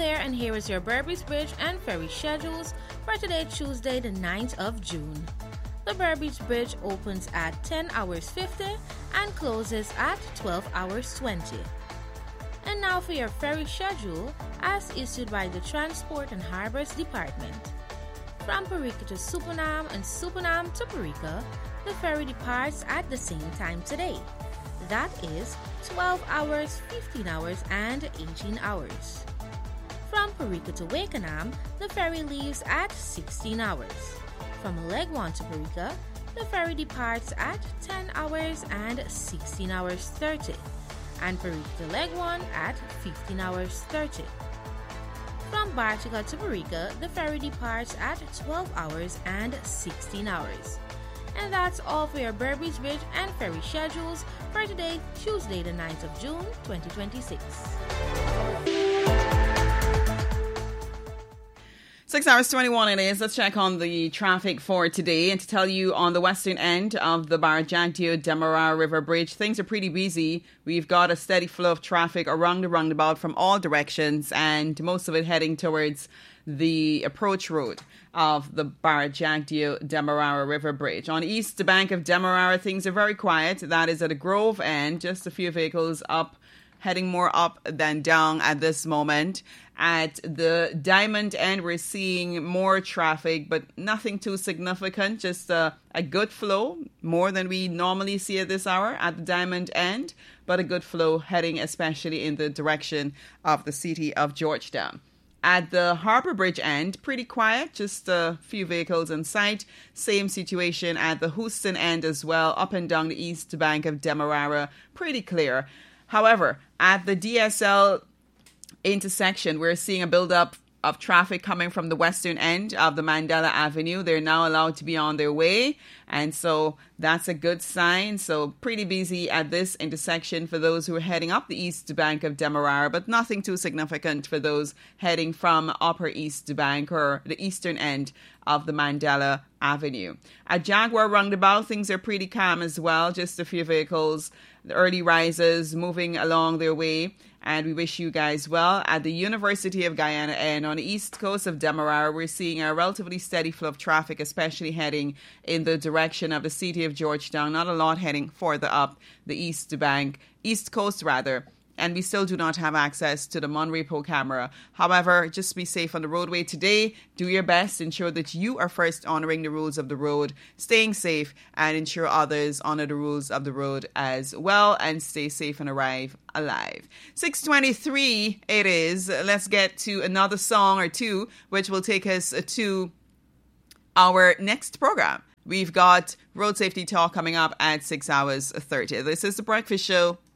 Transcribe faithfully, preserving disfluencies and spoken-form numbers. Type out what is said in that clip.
there, and here is your Berbice Bridge and ferry schedules for today, Tuesday, the ninth of June. The Berbice Bridge opens at ten hours fifty and closes at twelve hours twenty. And now for your ferry schedule as issued by the Transport and Harbors Department. From Parika to Supanam and Supanam to Parika, the ferry departs at the same time today. That is twelve hours, fifteen hours, and eighteen hours. From Parika to Wakenham, the ferry leaves at sixteen hours. From Legwan to Parika, the ferry departs at ten hours and sixteen hours thirty. And Parika to Legwan at fifteen hours thirty. From Bartica to Parika, the ferry departs at twelve hours and sixteen hours. And that's all for your Berbice Bridge and ferry schedules for today, Tuesday, the ninth of June, twenty twenty-six. Six hours twenty-one it is. Let's check on the traffic for today. And to tell you, on the western end of the Barajagdio Demerara River Bridge, things are pretty busy. We've got a steady flow of traffic around the roundabout from all directions, and most of it heading towards the approach road of the Barajagdio Demerara River Bridge. On east bank of Demerara, things are very quiet. That is at the Grove end. Just a few vehicles up, heading more up than down at this moment. At the Diamond end, we're seeing more traffic, but nothing too significant. Just a, a good flow, more than we normally see at this hour at the Diamond end, but a good flow heading especially in the direction of the city of Georgetown. At the Harbour Bridge end, pretty quiet, just a few vehicles in sight. Same situation at the Houston end as well, up and down the east bank of Demerara, pretty clear. However, at the D S L intersection, we're seeing a build-up of traffic coming from the western end of the Mandela Avenue. They're now allowed to be on their way, and so that's a good sign. So pretty busy at this intersection for those who are heading up the east bank of Demerara, but nothing too significant for those heading from upper east bank or the eastern end of the Mandela Avenue. At Jaguar Roundabout, things are pretty calm as well. Just a few vehicles, the early risers moving along their way. And we wish you guys well. At the University of Guyana and on the east coast of Demerara, we're seeing a relatively steady flow of traffic, especially heading in the direction of the city of Georgetown. Not a lot heading further up the east bank, east coast rather. And we still do not have access to the Monrepo camera. However, just be safe on the roadway today. Do your best. Ensure that you are first honoring the rules of the road, staying safe, and ensure others honor the rules of the road as well, and stay safe and arrive alive. six twenty-three it is. Let's get to another song or two, which will take us to our next program. We've got Road Safety Talk coming up at six hours thirty. This is The Breakfast Show.